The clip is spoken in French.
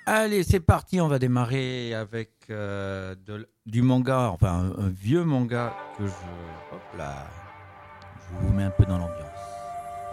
Allez, c'est parti, on va démarrer avec du manga, enfin un vieux manga que je... Hop là, je vous mets un peu dans l'ambiance.